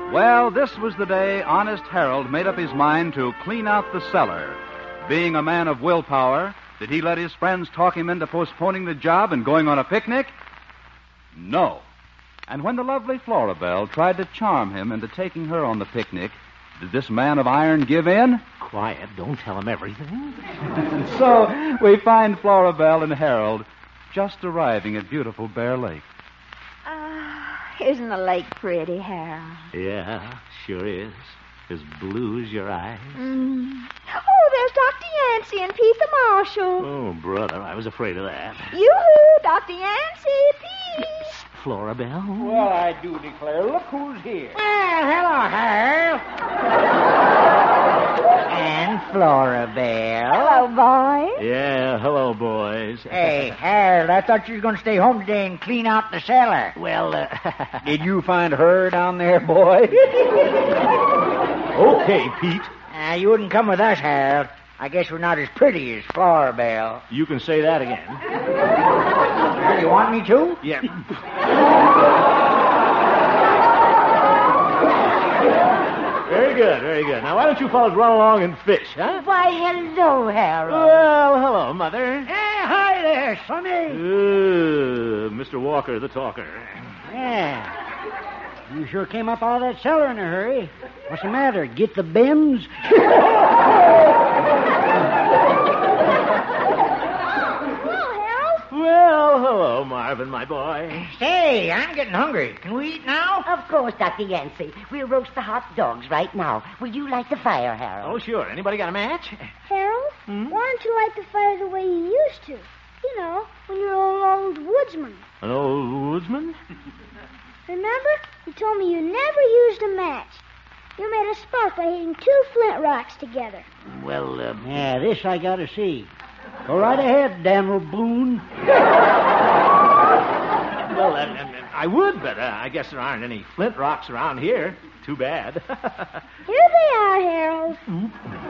Well, this was the day Honest Harold made up his mind to clean out the cellar. Being a man of willpower, did he let his friends talk him into postponing the job and going on a picnic? No. And when the lovely Florabelle tried to charm him into taking her on the picnic, did this man of iron give in? Quiet, don't tell him everything. And so we find Florabelle and Harold just arriving at beautiful Bear Lake. Isn't the lake pretty, Harold? Yeah, sure is. As blue as your eyes. Oh, there's Dr. Yancey and Pete the Marshal. Oh, brother, I was afraid of that. Yoo-hoo, Dr. Yancey, Pete. Florabelle? Well, I do declare. Look who's here. Well, hello, Harold. And Florabelle. Hello, boys. Yeah, hello, boys. Hey, Harold, I thought you were going to stay home today and clean out the cellar. Well, Did you find her down there, boy? okay, Pete. You wouldn't come with us, Harold. I guess we're not as pretty as Florabelle. You can say that again. You want me to? Yeah. Very good, very good. Now, why don't you fellas run along and fish, huh? Why, hello, Harold. Well, hello, Mother. Hey, hi there, Sonny. Mr. Walker, the talker. Yeah. You sure came up out of that cellar in a hurry. What's the matter? Get the bends? Well, hello, Marvin, my boy. Say, I'm getting hungry. Can we eat now? Of course, Dr. Yancey. We'll roast the hot dogs right now. Will you light the fire, Harold? Oh, sure. Anybody got a match? Harold, why don't you light the fire the way you used to? You know, when you were an old woodsman. An old woodsman? Remember? You told me you never used a match. You made a spark by hitting 2 flint rocks together. Well, Yeah, this I gotta see. Go right ahead, Daniel Boone. well, I would, but I guess there aren't any flint rocks around here. Too bad. Here they are, Harold.